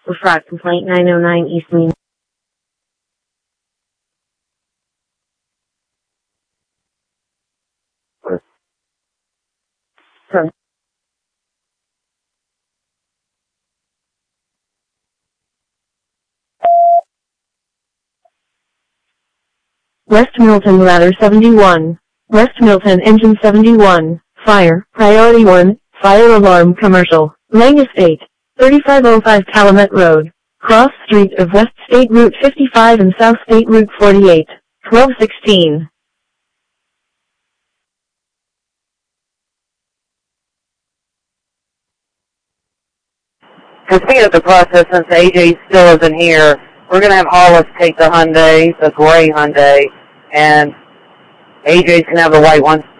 For fraud complaint 909 East Main. From West Milton Ladder 71. West Milton Engine 71. Fire. Priority 1. Fire alarm commercial. Lang Estate. 3505 Calumet Road. Cross Street of West State Route 55 and South State Route 48. 1216. To speed up the process, since AJ still isn't here, we're going to have Hollis take the Hyundai, the gray Hyundai, and AJ's going to have the white one.